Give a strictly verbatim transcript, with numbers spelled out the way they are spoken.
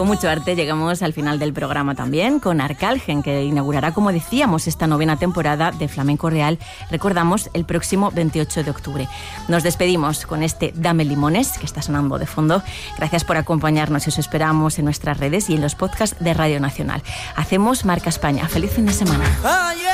Con mucho arte llegamos al final del programa también con Arcalgen, que inaugurará, como decíamos, esta novena temporada de Flamenco Real. Recordamos, el próximo veintiocho de octubre. Nos despedimos con este Dame Limones, que está sonando de fondo. Gracias por acompañarnos y os esperamos en nuestras redes y en los podcasts de Radio Nacional. Hacemos Marca España. ¡Feliz fin de semana!